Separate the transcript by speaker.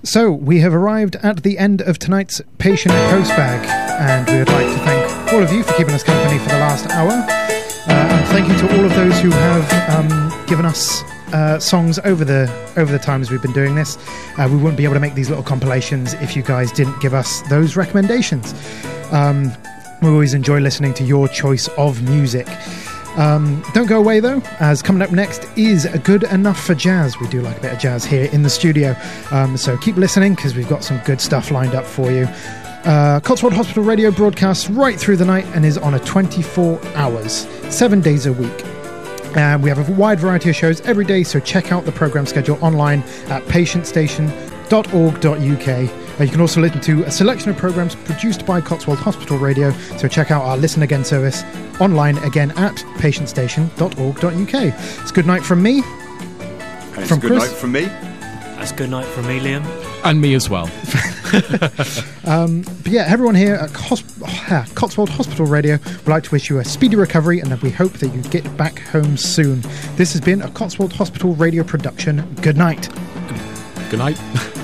Speaker 1: So, we have arrived at the end of tonight's Patient Postbag, and we would like to thank all of you for keeping us company for the last hour. And thank you to all of those who have given us songs over the times we've been doing this. We wouldn't be able to make these little compilations if you guys didn't give us those recommendations. We always enjoy listening to your choice of music. Don't go away though, as coming up next is Good Enough for Jazz. We do like a bit of jazz here in the studio, so keep listening because we've got some good stuff lined up for you. Cotswold Hospital Radio broadcasts right through the night and is on a 24 hours, 7 days a week. We have a wide variety of shows every day, so check out the programme schedule online at patientstation.org.uk. You can also listen to a selection of programmes produced by Cotswold Hospital Radio, so check out our Listen Again service online again at patientstation.org.uk. It's good night from me.
Speaker 2: And
Speaker 1: from
Speaker 2: good
Speaker 1: Chris.
Speaker 2: night from me.
Speaker 3: That's good night from me, Liam.
Speaker 4: And me as well.
Speaker 1: But yeah, everyone here at Cotswold Hospital Radio would like to wish you a speedy recovery, and we hope that you get back home soon. This has been a Cotswold Hospital Radio production. Good night.
Speaker 4: Good night.